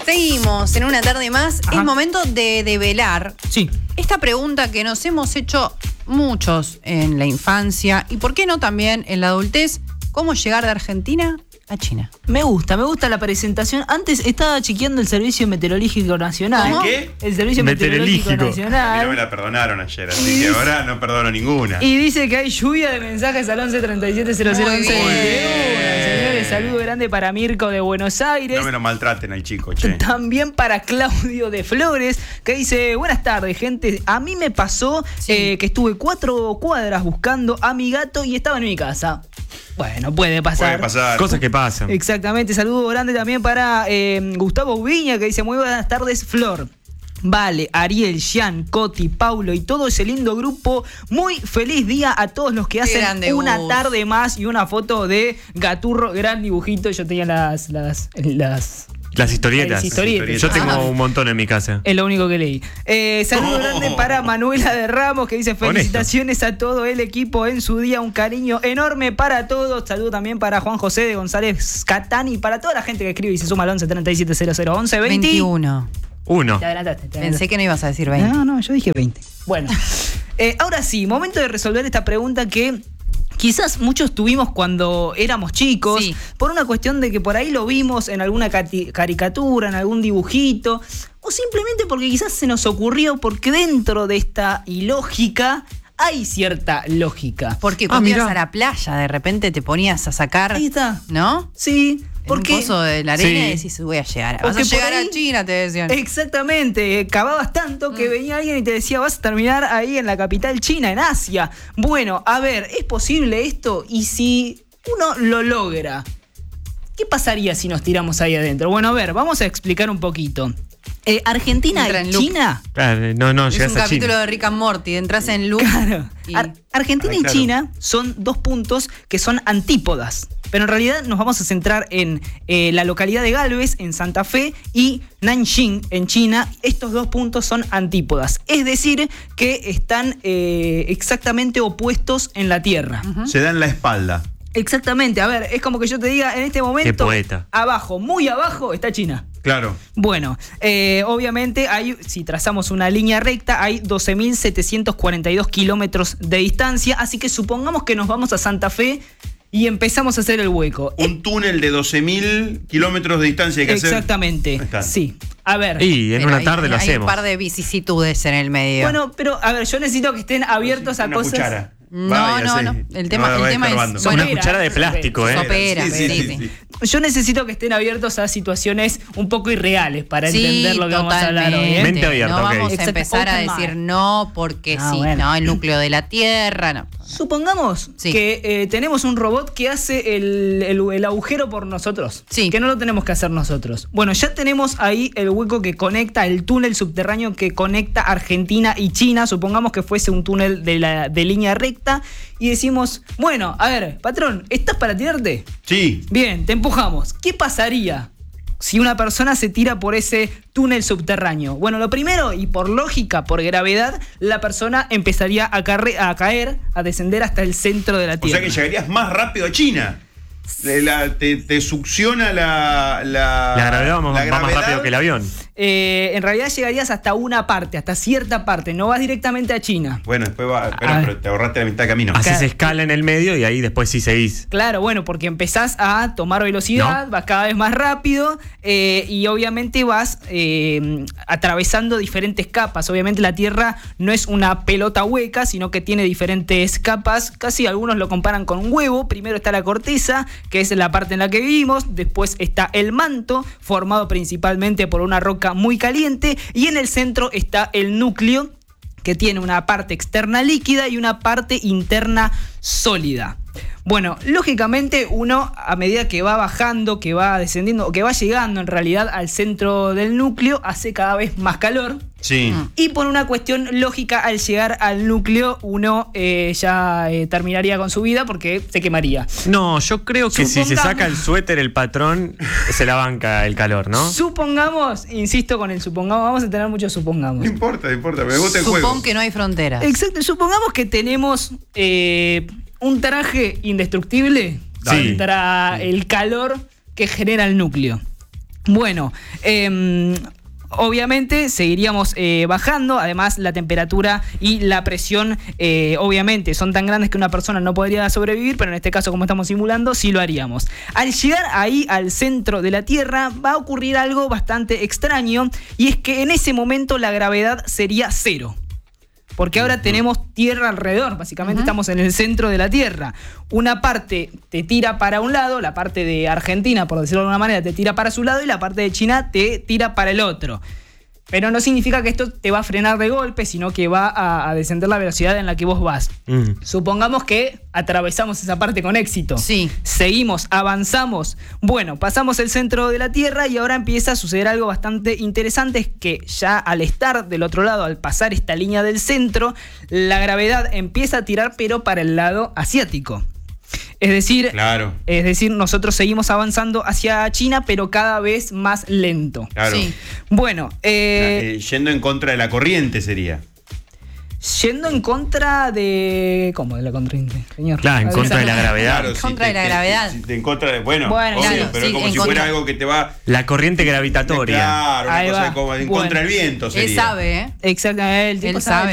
Seguimos en una tarde más. Ajá. Es momento de develar Sí. esta pregunta que nos hemos hecho muchos en la infancia y por qué no también en la adultez. ¿Cómo llegar de Argentina a China? Me gusta la presentación. Antes estaba chequeando el Servicio Meteorológico Nacional. ¿Cómo? ¿Qué? El Servicio Meteorológico A mí no Nacional. me la perdonaron ayer, así que ahora no perdono ninguna. Y dice que hay lluvia de mensajes al 11 37 00 Muy 11 bien. 21. Señores, saludo grande para Mirko de Buenos Aires. No me lo maltraten al chico, che. También para Claudio de Flores, que dice: buenas tardes, gente. A mí me pasó Sí. que estuve 4 cuadras buscando a mi gato y estaba en mi casa. Bueno, puede pasar. Puede pasar. Cosas que pasan. Exactamente, saludo grande también para Gustavo Ubiña, que dice: muy buenas tardes, Flor. Vale, Ariel, Jean, Coti, Paulo y todo ese lindo grupo. Muy feliz día a todos los que hacen grande, una Gus. tarde más. Y una foto de Gaturro, gran dibujito. Yo tenía las Las historietas. Las historietas. Yo tengo un montón en mi casa. es lo único que leí. Saludo Oh. grande para Manuela de Ramos, que dice: felicitaciones a todo el equipo en su día. Un cariño enorme para todos. Saludo también para Juan José de González Catani. Para toda la gente que escribe y se suma al 11 37 00 11 20. 21. Uno. Te adelantaste. Pensé que no ibas a decir 20. No, yo dije 20. Bueno, ahora sí, momento de resolver esta pregunta que quizás muchos tuvimos cuando éramos chicos, Sí. por una cuestión de que por ahí lo vimos en alguna caricatura, en algún dibujito, o simplemente porque quizás se nos ocurrió, porque dentro de esta ilógica hay cierta lógica. Porque cuando mirá. ibas a la playa, de repente te ponías a sacar. Ahí está. ¿No? Sí, Porque un porque... pozo de la arena Sí. y decís, voy a llegar. O Vas a que por llegar ahí- a China, te decían. Exactamente, cavabas tanto que venía alguien y te decía: vas a terminar ahí en la capital china, en Asia. Bueno, a ver, ¿es posible esto? Y si uno lo logra, ¿qué pasaría si nos tiramos ahí adentro? Bueno, a ver, vamos a explicar un poquito. Argentina Entra y en loop. China. Claro, no, Es llegas un a capítulo China. de Rick and Morty. Entras en loop. Claro. y- Argentina Ay, y claro. China son 2 puntos que son antípodas. Pero en realidad nos vamos a centrar en la localidad de Galvez, en Santa Fe, y Nanjing, en China. Estos 2 puntos son antípodas. Es decir, que están exactamente opuestos en la Tierra. Se da en la espalda. Exactamente. A ver, es como que yo te diga, en este momento, poeta. abajo, muy abajo, está China. Claro. Bueno, obviamente hay, si trazamos una línea recta, hay 12.742 kilómetros de distancia, así que supongamos que nos vamos a Santa Fe y empezamos a hacer el hueco. Un túnel de 12.000 kilómetros de distancia hay que hacer. Exactamente, Ahí está. sí. A ver. Y en Pero una hay- tarde lo hay hacemos. un par de vicisitudes en el medio. Bueno, pero a ver, yo necesito que estén abiertos a Una cosas. cuchara. No, Vaya, no, sí. no. El tema es. estorbando. Bueno, Una cuchara de plástico, ¿eh? Sopera, Sí, sí. Yo necesito que estén abiertos a situaciones un poco irreales para Sí, entender lo que vamos a hablar hoy. totalmente. Mente abierta, No ok. vamos a Exacto, empezar a open decir mind. no porque Ah, sí, bueno. no, el núcleo de la Tierra, no. Supongamos Sí. que tenemos un robot que hace el agujero por nosotros. Sí. Que no lo tenemos que hacer nosotros. Bueno, ya tenemos ahí el hueco que conecta, el túnel subterráneo que conecta Argentina y China. Supongamos que fuese un túnel de línea recta. Y decimos: bueno, a ver, patrón, ¿estás para tirarte? Sí. Bien, te empujamos. ¿Qué pasaría si una persona se tira por ese túnel subterráneo? Bueno, lo primero, y por lógica, por gravedad, la persona empezaría a caer, a descender hasta el centro de la O Tierra. sea que llegarías más rápido a China. Te succiona la La gravedad va más rápido que el avión. En realidad llegarías hasta una parte, hasta cierta parte. No vas directamente a China. Bueno, después va. Ah. Pero te ahorraste la mitad de camino. Haces Claro. escala en el medio y ahí después sí seguís. Claro, bueno, porque empezás a tomar velocidad, vas cada vez más rápido y obviamente vas atravesando diferentes capas. Obviamente la Tierra no es una pelota hueca, sino que tiene diferentes capas. Casi algunos lo comparan con un huevo. Primero está la corteza, que es la parte en la que vivimos. Después está el manto, formado principalmente por una roca muy caliente. Y en el centro está el núcleo, que tiene una parte externa líquida y una parte interna sólida. Bueno, lógicamente uno, a medida que va bajando, que va descendiendo, o que va llegando en realidad al centro del núcleo, hace cada vez más calor. Sí. Y por una cuestión lógica, al llegar al núcleo, uno ya terminaría con su vida porque se quemaría. No, yo creo que si se Supongamos- saca el suéter el patrón, se la banca el calor, ¿no? Supongamos, insisto con el supongamos, vamos a tener muchos supongamos. No importa, me gusta el juego. Supón que no hay fronteras. Exacto, supongamos que tenemos un traje indestructible Sí. contra el calor que genera el núcleo. Bueno, obviamente seguiríamos bajando, además la temperatura y la presión obviamente son tan grandes que una persona no podría sobrevivir, pero en este caso, como estamos simulando, sí lo haríamos. Al llegar ahí al centro de la Tierra va a ocurrir algo bastante extraño, y es que en ese momento la gravedad sería cero. Porque ahora tenemos tierra alrededor, básicamente estamos en el centro de la Tierra. Una parte te tira para un lado, la parte de Argentina, por decirlo de alguna manera, te tira para su lado, y la parte de China te tira para el otro. Pero no significa que esto te va a frenar de golpe, sino que va a descender la velocidad en la que vos vas. Supongamos que atravesamos esa parte con éxito. Sí. Seguimos, avanzamos. Bueno, pasamos el centro de la Tierra y ahora empieza a suceder algo bastante interesante, es que ya al estar del otro lado, al pasar esta línea del centro, la gravedad empieza a tirar, pero para el lado asiático. Es decir, nosotros seguimos avanzando hacia China, pero cada vez más lento. Claro. Sí. Bueno, yendo en contra de la corriente sería. Yendo en contra de... ¿Cómo de la corriente, señor? Claro, en contra de la gravedad. Claro, En contra de la gravedad. En contra de, bueno, Bueno, obvio, claro, pero sí, es como en si contra. fuera algo que te va... La corriente gravitatoria. Claro, una Ahí cosa va. como en Bueno. contra del viento sería. Él sabe, ¿eh? Exactamente, el tipo Él sabe.